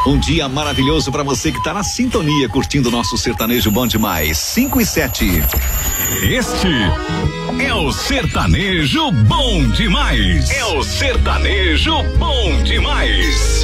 Um dia maravilhoso para você que tá na sintonia, curtindo o nosso sertanejo bom demais. 5 e 7. Este é o sertanejo bom demais. É o sertanejo bom demais.